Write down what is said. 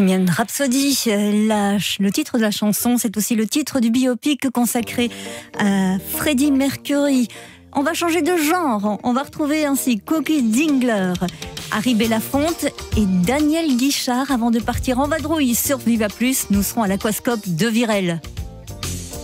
Bohemian Rhapsody, le titre de la chanson, c'est aussi le titre du biopic consacré à Freddie Mercury. On va changer de genre, on va retrouver ainsi Cookie Dingler, Harry Belafonte et Daniel Guichard avant de partir en vadrouille sur Viva Plus. Nous serons à l'Aquascope de Virel.